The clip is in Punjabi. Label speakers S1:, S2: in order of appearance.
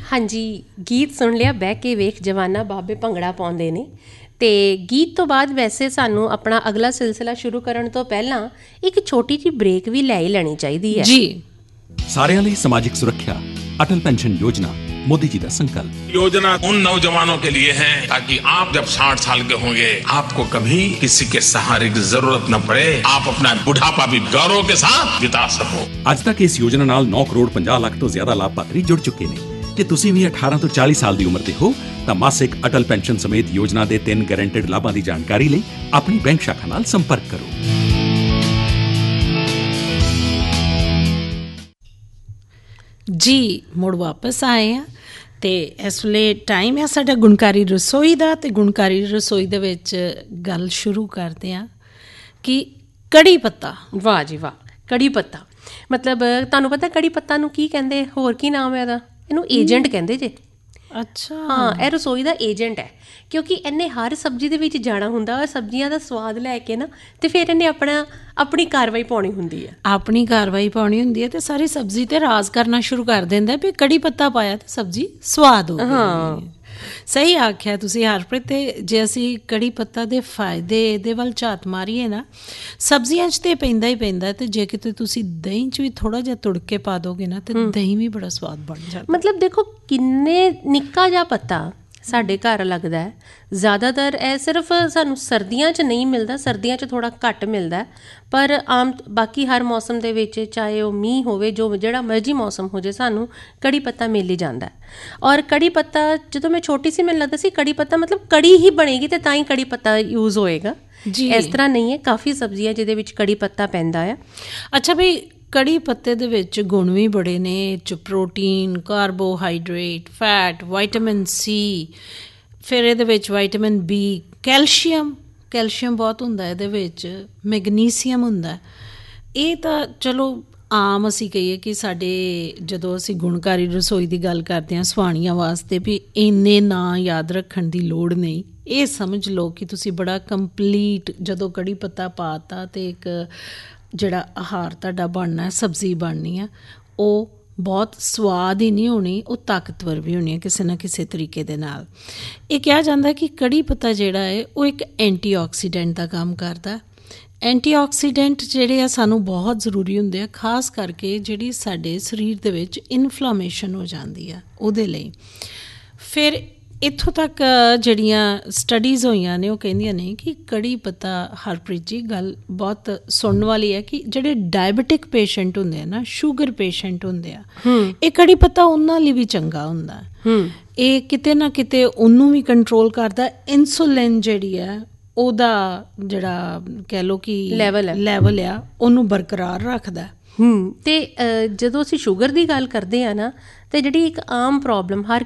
S1: ਹਾਂਜੀ, ਗੀਤ ਸੁਣ ਲਿਆ, ਬਹਿ ਕੇ ਵੇਖ ਜਵਾਨਾ ਬਾਬੇ ਭੰਗੜਾ ਪਾਉਂਦੇ ਨੇ। ਤੇ ਗੀਤ ਤੋਂ ਬਾਅਦ ਵੈਸੇ ਸਾਨੂੰ ਆਪਣਾ ਅਗਲਾ ਸਿਲਸਿਲਾ ਸ਼ੁਰੂ ਕਰਨ ਤੋਂ ਪਹਿਲਾਂ ਇੱਕ ਛੋਟੀ ਜਿਹੀ ਬ੍ਰੇਕ ਵੀ ਲੈ ਹੀ ਲੈਣੀ ਚਾਹੀਦੀ ਹੈ
S2: ਜੀ।
S3: ਸਾਰਿਆਂ ਲਈ ਸਮਾਜਿਕ ਸੁਰੱਖਿਆ, अटल पेंशन योजना मोदी जी का संकल्प।
S4: योजना उन नौजवानों के लिए है ताकि आप जब 60 साल के होंगे आपको कभी किसी के सहारे की जरूरत न पड़े, आप अपना बुढ़ापा भी गौरव के साथ बिता सको।
S3: ਅੱਜ ਤੱਕ ਇਸ ਯੋਜਨਾ ਨਾਲ 9 ਕਰੋੜ 50 ਲੱਖ ਤੋਂ ਜ਼ਿਆਦਾ ਲਾਭਪਾਤਰੀ ਜੁੜ ਚੁੱਕੇ ਨੇ। ਜੇ ਤੁਸੀਂ ਵੀ 18 ਤੋਂ 40 ਸਾਲ ਦੀ ਉਮਰ ਦੇ ਹੋ ਤਾਂ ਮਾਸਿਕ ਅਟਲ ਪੈਨਸ਼ਨ ਸਮੇਤ ਯੋਜਨਾ ਦੇ 3 ਗਾਰੰਟਿਡ ਲਾਭਾਂ ਦੀ ਜਾਣਕਾਰੀ ਲਈ ਆਪਣੀ ਬੈਂਕ ਸ਼ਾਖਾ ਨਾਲ ਸੰਪਰਕ ਕਰੋ।
S2: ਜੀ ਮੁੜ ਵਾਪਸ ਆਏ ਆ ਅਤੇ ਇਸ ਵੇਲੇ ਟਾਈਮ ਆ ਸਾਡਾ ਗੁਣਕਾਰੀ ਰਸੋਈ ਦਾ। ਅਤੇ ਗੁਣਕਾਰੀ ਰਸੋਈ ਦੇ ਵਿੱਚ ਗੱਲ ਸ਼ੁਰੂ ਕਰਦੇ ਹਾਂ ਕਿ ਕੜੀ ਪੱਤਾ।
S1: ਵਾਹ ਜੀ ਵਾਹ, ਕੜੀ ਪੱਤਾ ਮਤਲਬ ਤੁਹਾਨੂੰ ਪਤਾ ਕੜੀ ਪੱਤਾ ਨੂੰ ਕੀ ਕਹਿੰਦੇ, ਹੋਰ ਕੀ ਨਾਮ ਹੈ ਇਹਦਾ? ਇਹਨੂੰ ਏਜੰਟ ਕਹਿੰਦੇ ਜੇ।
S2: ਅੱਛਾ,
S1: ਹਾਂ, ਇਹ ਰਸੋਈ ਦਾ ਏਜੰਟ ਹੈ ਕਿਉਂਕਿ ਇਹਨੇ ਹਰ ਸਬਜ਼ੀ ਦੇ ਵਿੱਚ ਜਾਣਾ ਹੁੰਦਾ ਔਰ ਸਬਜ਼ੀਆਂ ਦਾ ਸਵਾਦ ਲੈ ਕੇ ਨਾ ਅਤੇ ਫਿਰ ਇਹਨੇ ਆਪਣੀ ਕਾਰਵਾਈ ਪਾਉਣੀ ਹੁੰਦੀ ਹੈ।
S2: ਆਪਣੀ ਕਾਰਵਾਈ ਪਾਉਣੀ ਹੁੰਦੀ ਹੈ ਅਤੇ ਸਾਰੀ ਸਬਜ਼ੀ 'ਤੇ ਰਾਜ ਕਰਨਾ ਸ਼ੁਰੂ ਕਰ ਦਿੰਦਾ ਵੀ ਕੜੀ ਪੱਤਾ ਪਾਇਆ ਤਾਂ ਸਬਜ਼ੀ ਸਵਾਦ ਹੋ ਗਈ।
S1: ਹਾਂ,
S2: ਸਹੀ ਆਖਿਆ ਤੁਸੀਂ ਹਰਪ੍ਰੀਤ। ਅਤੇ ਜੇ ਅਸੀਂ ਕੜੀ ਪੱਤਾ ਦੇ ਫਾਇਦੇ ਇਹਦੇ ਵੱਲ ਝਾਤ ਮਾਰੀਏ ਨਾ, ਸਬਜ਼ੀਆਂ 'ਚ ਤਾਂ ਪੈਂਦਾ ਹੀ ਪੈਂਦਾ, ਅਤੇ ਜੇ ਕਿਤੇ ਤੁਸੀਂ ਦਹੀਂ 'ਚ ਵੀ ਥੋੜ੍ਹਾ ਜਿਹਾ ਤੁੜ ਕੇ ਪਾ ਦੋਗੇ ਨਾ ਤਾਂ ਦਹੀਂ ਵੀ ਬੜਾ ਸਵਾਦ ਬਣ ਜਾਂਦਾ।
S1: ਮਤਲਬ ਦੇਖੋ ਕਿੰਨੇ ਨਿੱਕਾ ਜਿਹਾ ਪੱਤਾ ਸਾਡੇ ਘਰ ਲੱਗਦਾ ਹੈ। ਜ਼ਿਆਦਾਤਰ ਇਹ ਸਿਰਫ ਸਾਨੂੰ ਸਰਦੀਆਂ 'ਚ ਨਹੀਂ ਮਿਲਦਾ, ਸਰਦੀਆਂ 'ਚ ਥੋੜ੍ਹਾ ਘੱਟ ਮਿਲਦਾ, ਪਰ ਬਾਕੀ ਹਰ ਮੌਸਮ ਦੇ ਵਿੱਚ ਚਾਹੇ ਉਹ ਮੀਂਹ ਹੋਵੇ, ਜਿਹੜਾ ਮਰਜ਼ੀ ਮੌਸਮ ਹੋ ਜਾਏ, ਸਾਨੂੰ ਕੜੀ ਪੱਤਾ ਮਿਲ ਹੀ ਜਾਂਦਾ। ਔਰ ਕੜੀ ਪੱਤਾ ਜਦੋਂ ਮੈਂ ਛੋਟੀ ਸੀ ਮੈਨੂੰ ਲੱਗਦਾ ਸੀ ਕੜੀ ਪੱਤਾ ਮਤਲਬ ਕੜੀ ਹੀ ਬਣੇਗੀ ਅਤੇ ਤਾਂ ਹੀ ਕੜੀ ਪੱਤਾ ਯੂਜ਼ ਹੋਏਗਾ।
S2: ਜੀ,
S1: ਇਸ ਤਰ੍ਹਾਂ ਨਹੀਂ ਹੈ, ਕਾਫੀ ਸਬਜ਼ੀਆਂ ਜਿਹਦੇ ਵਿੱਚ ਕੜੀ ਪੱਤਾ ਪੈਂਦਾ ਆ।
S2: ਅੱਛਾ ਬਈ, ਕੜੀ ਪੱਤੇ ਦੇ ਵਿੱਚ ਗੁਣ ਵੀ ਬੜੇ ਨੇ। ਇਹ 'ਚ protein, carbohydrate, fat, vitamin C, ਫਿਰ ਇਹਦੇ ਵਿੱਚ ਵਿਟਾਮਿਨ ਬੀ, ਕੈਲਸ਼ੀਅਮ ਬਹੁਤ ਹੁੰਦਾ ਇਹਦੇ ਵਿੱਚ, ਮੈਗਨੀਸੀਅਮ ਹੁੰਦਾ। ਇਹ ਤਾਂ ਚਲੋ ਆਮ ਅਸੀਂ ਕਹੀਏ ਕਿ ਸਾਡੇ ਜਦੋਂ ਅਸੀਂ ਗੁਣਕਾਰੀ ਰਸੋਈ ਦੀ ਗੱਲ ਕਰਦੇ ਹਾਂ ਸਵਾਣੀਆਂ ਵਾਸਤੇ ਵੀ ਇੰਨੇ ਨਾਂ ਯਾਦ ਰੱਖਣ ਦੀ ਲੋੜ ਨਹੀਂ। ਇਹ ਸਮਝ ਲਓ ਕਿ ਤੁਸੀਂ ਬੜਾ ਕੰਪਲੀਟ ਜਦੋਂ ਕੜੀ ਪੱਤਾ ਪਾ ਤਾ ਅਤੇ ਇੱਕ ਜਿਹੜਾ ਆਹਾਰ ਤੁਹਾਡਾ ਬਣਨਾ, ਸਬਜ਼ੀ ਬਣਨੀ ਆ, ਉਹ ਬਹੁਤ ਸਵਾਦ ਹੀ ਨਹੀਂ ਹੋਣੀ, ਉਹ ਤਾਕਤਵਰ ਵੀ ਹੋਣੀ ਹੈ ਕਿਸੇ ਨਾ ਕਿਸੇ ਤਰੀਕੇ ਦੇ ਨਾਲ। ਇਹ ਕਿਹਾ ਜਾਂਦਾ ਕਿ ਕੜੀ ਪੱਤਾ ਜਿਹੜਾ ਹੈ ਉਹ ਇੱਕ ਐਂਟੀਆਕਸੀਡੈਂਟ ਦਾ ਕੰਮ ਕਰਦਾ। ਐਂਟੀਆਕਸੀਡੈਂਟ ਜਿਹੜੇ ਆ ਸਾਨੂੰ ਬਹੁਤ ਜ਼ਰੂਰੀ ਹੁੰਦੇ ਆ, ਖਾਸ ਕਰਕੇ ਜਿਹੜੀ ਸਾਡੇ ਸਰੀਰ ਦੇ ਵਿੱਚ ਇਨਫਲਾਮੇਸ਼ਨ ਹੋ ਜਾਂਦੀ ਆ ਉਹਦੇ ਲਈ। ਫਿਰ ਇੱਥੋਂ ਤੱਕ ਜਿਹੜੀਆਂ ਸਟੱਡੀਜ਼ ਹੋਈਆਂ ਨੇ ਉਹ ਕਹਿੰਦੀਆਂ ਨੇ ਕਿ ਕੜੀ ਪੱਤਾ, ਹਰਪ੍ਰੀਤ ਜੀ ਗੱਲ ਬਹੁਤ ਸੁਣਨ ਵਾਲੀ ਹੈ ਕਿ ਜਿਹੜੇ ਡਾਇਬਟਿਕ ਪੇਸ਼ੈਂਟ ਹੁੰਦੇ ਆ ਨਾ, ਸ਼ੂਗਰ ਪੇਸ਼ੈਂਟ ਹੁੰਦੇ ਆ, ਇਹ ਕੜੀ ਪੱਤਾ ਉਹਨਾਂ ਲਈ ਵੀ ਚੰਗਾ ਹੁੰਦਾ। ਇਹ ਕਿਤੇ ਨਾ ਕਿਤੇ ਉਹਨੂੰ ਵੀ ਕੰਟਰੋਲ ਕਰਦਾ। ਇਨਸੂਲਿਨ ਜਿਹੜੀ ਹੈ ਉਹਦਾ ਜਿਹੜਾ ਕਹਿ ਲਓ ਕਿ ਲੈਵਲ ਆ ਉਹਨੂੰ ਬਰਕਰਾਰ ਰੱਖਦਾ।
S1: ਅਤੇ ਜਦੋਂ ਅਸੀਂ ਸ਼ੂਗਰ ਦੀ ਗੱਲ ਕਰਦੇ ਹਾਂ ਨਾ, ਅਤੇ ਜਿਹੜੀ ਇੱਕ ਆਮ ਪ੍ਰੋਬਲਮ ਹਰ